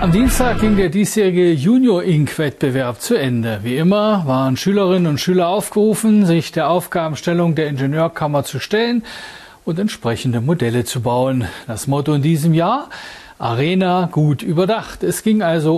Am Dienstag ging der diesjährige Junior-Ink-Wettbewerb zu Ende. Wie immer waren Schülerinnen und Schüler aufgerufen, sich der Aufgabenstellung der Ingenieurkammer zu stellen und entsprechende Modelle zu bauen. Das Motto in diesem Jahr: Arena gut überdacht. Es ging also